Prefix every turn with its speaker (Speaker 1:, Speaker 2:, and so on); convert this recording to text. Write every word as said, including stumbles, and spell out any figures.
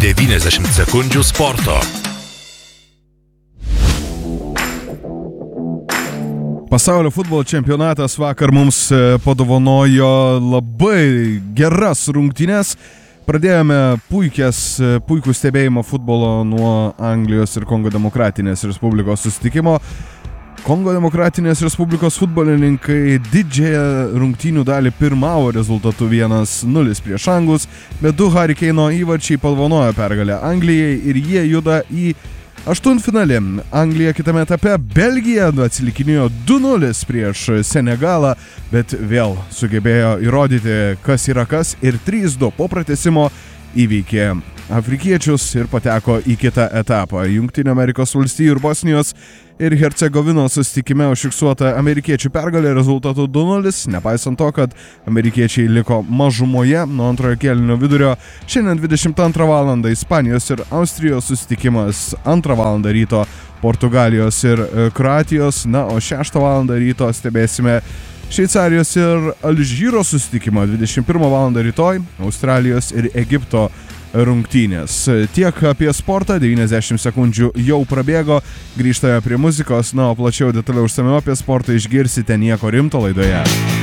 Speaker 1: devyniasdešimt sekundžių sporto.
Speaker 2: Pasaulio futbolo čempionatas vakar mums padovanojo labai geras rungtynes. Pradėjome puikias, puikų stebėjimą futbolo nuo Anglijos ir Kongo Demokratinės Respublikos susitikimo. Kongo Demokratinės Respublikos futbolininkai didžiąją rungtynių dalį pirmavo rezultatu vienas nulis prieš anglus, bet du Harry Kane'o įvarčiai padovanojo pergalę Anglijai ir jie juda į aštuntfinalį. Anglija kitame etape Belgija atsilikinėjo du nulis prieš Senegalą, bet vėl sugebėjo įrodyti, kas yra kas, ir trys du po pratęsimo įveikė afrikiečius ir pateko į kitą etapą. Jungtinių Amerikos valstijų ir Bosnijos ir Hercegovinos susitikime užfiksuota amerikiečių pergalė rezultatu du nulis, nepaisant to, kad amerikiečiai liko mažumoje nuo antrojo kėlinio vidurio. Šiandien dvidešimt antrą valandą Ispanijos ir Austrijos susitikimas, antrą valandą ryto Portugalijos ir Kroatijos, na, o šeštą valandą ryto stebėsime Šveicarijos ir Alžyro susitikimą, dvidešimt pirmą valandą rytoj Australijos ir Egipto rungtynės. Tiek apie sportą, devyniasdešimt sekundžių jau prabėgo, grįžtame prie muzikos, na, o plačiau detaliau išsamiau apie sportą išgirsite Nieko rimto laidoje.